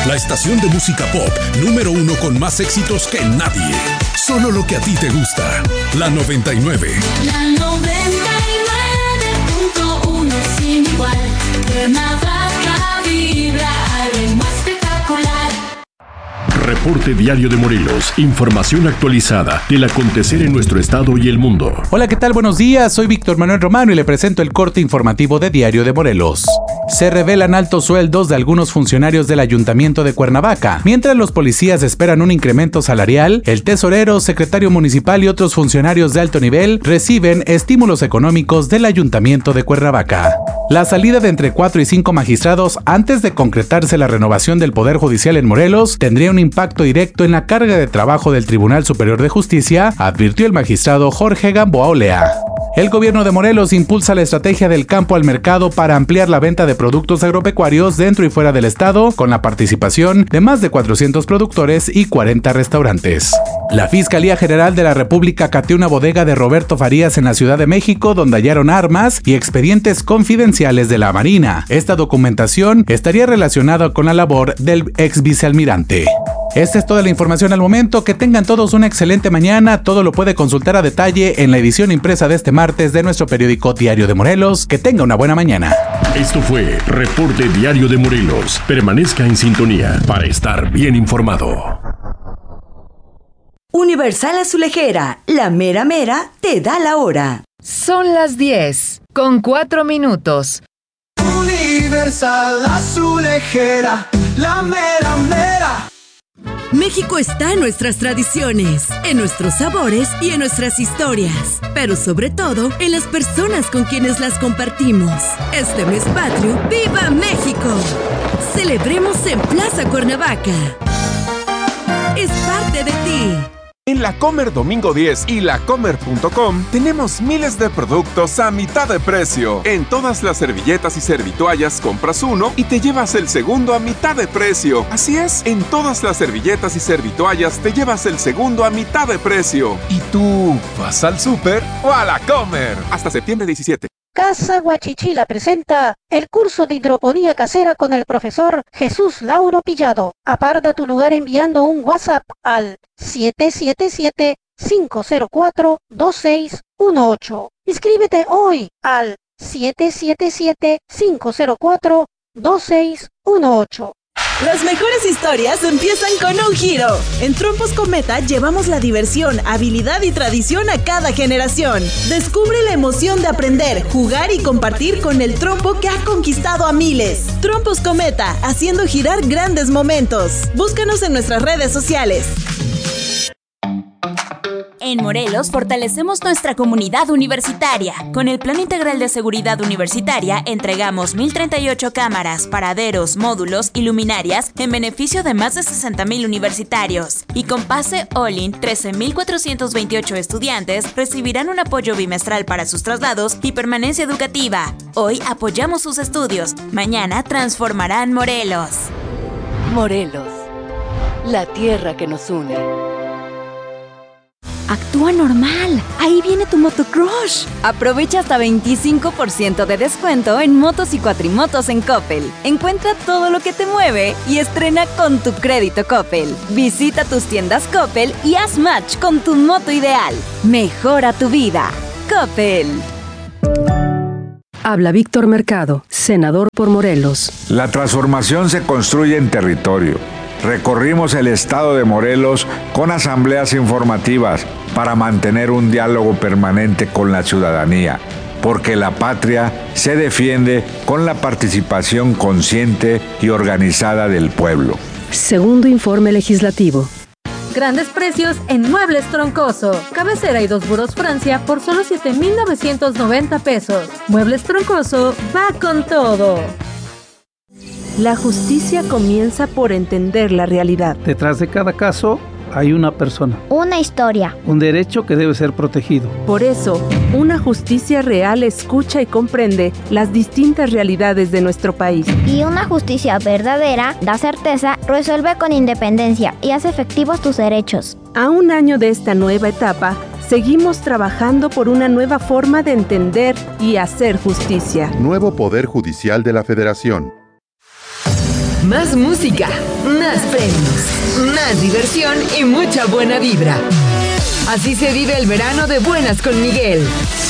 La estación de música pop número 1 con más éxitos que nadie. Solo lo que a ti te gusta. La 99. La 99.1 sin igual. Cuernavaca vibra al ritmo espectacular. Reporte Diario de Morelos. Información actualizada del acontecer en nuestro estado y el mundo. Hola, ¿qué tal? Buenos días. Soy Víctor Manuel Romano y le presento el corte informativo de Diario de Morelos. Se revelan altos sueldos de algunos funcionarios del Ayuntamiento de Cuernavaca. Mientras los policías esperan un incremento salarial, el tesorero, secretario municipal y otros funcionarios de alto nivel reciben estímulos económicos del Ayuntamiento de Cuernavaca. La salida de entre 4 y 5 magistrados antes de concretarse la renovación del Poder Judicial en Morelos tendría un impacto directo en la carga de trabajo del Tribunal Superior de Justicia, advirtió el magistrado Jorge Gamboa Olea. El gobierno de Morelos impulsa la estrategia del campo al mercado para ampliar la venta de productos agropecuarios dentro y fuera del estado, con la participación de más de 400 productores y 40 restaurantes. La Fiscalía General de la República cateó una bodega de Roberto Farías en la Ciudad de México, donde hallaron armas y expedientes confidenciales de la Marina. Esta documentación estaría relacionada con la labor del ex vicealmirante. Esta es toda la información al momento. Que tengan todos una excelente mañana. Todo lo puede consultar a detalle en la edición impresa de este martes de nuestro periódico Diario de Morelos. Que tenga una buena mañana. Esto fue Reporte Diario de Morelos. Permanezca en sintonía para estar bien informado. Universal Azulejera, la mera mera te da la hora. Son las 10 con 4 minutos. Universal Azulejera, la mera mera. México está en nuestras tradiciones, en nuestros sabores y en nuestras historias, pero sobre todo en las personas con quienes las compartimos. Este mes patrio, ¡viva México! Celebremos en Plaza Cuernavaca. Es parte de ti. En La Comer Domingo 10 y lacomer.com tenemos miles de productos a mitad de precio. En todas las servilletas y servitoallas compras uno y te llevas el segundo a mitad de precio. Así es, en todas las servilletas y servitoallas te llevas el segundo a mitad de precio. ¿Y tú vas al súper o a La Comer? Hasta septiembre 17. Casa Guachichila presenta el curso de hidroponía casera con el profesor Jesús Lauro Pillado. Aparta tu lugar enviando un WhatsApp al 777-504-2618. Inscríbete hoy al 777-504-2618. Las mejores historias empiezan con un giro. En Trompos Cometa llevamos la diversión, habilidad y tradición a cada generación. Descubre la emoción de aprender, jugar y compartir con el trompo que ha conquistado a miles. Trompos Cometa, haciendo girar grandes momentos. Búscanos en nuestras redes sociales. En Morelos fortalecemos nuestra comunidad universitaria. Con el Plan Integral de Seguridad Universitaria entregamos 1,038 cámaras, paraderos, módulos y luminarias en beneficio de más de 60,000 universitarios. Y con pase All-in, 13,428 estudiantes recibirán un apoyo bimestral para sus traslados y permanencia educativa. Hoy apoyamos sus estudios. Mañana transformarán Morelos. Morelos, la tierra que nos une. Actúa normal. Ahí viene tu motocrush. Aprovecha hasta 25% de descuento en motos y cuatrimotos en Coppel. Encuentra todo lo que te mueve y estrena con tu crédito Coppel. Visita tus tiendas Coppel y haz match con tu moto ideal. Mejora tu vida. Coppel. Habla Víctor Mercado, senador por Morelos. La transformación se construye en territorio. Recorrimos el estado de Morelos con asambleas informativas para mantener un diálogo permanente con la ciudadanía, porque la patria se defiende con la participación consciente y organizada del pueblo. Segundo informe legislativo. Grandes precios en Muebles Troncoso. Cabecera y 2 burós Francia por solo 7,990 pesos. Muebles Troncoso va con todo. La justicia comienza por entender la realidad. Detrás de cada caso hay una persona. Una historia. Un derecho que debe ser protegido. Por eso, una justicia real escucha y comprende las distintas realidades de nuestro país. Y una justicia verdadera da certeza, resuelve con independencia y hace efectivos tus derechos. A un año de esta nueva etapa, seguimos trabajando por una nueva forma de entender y hacer justicia. Nuevo Poder Judicial de la Federación. más música, más premios, más diversión y mucha buena vibra. Así se vive el verano de buenas con Miguel.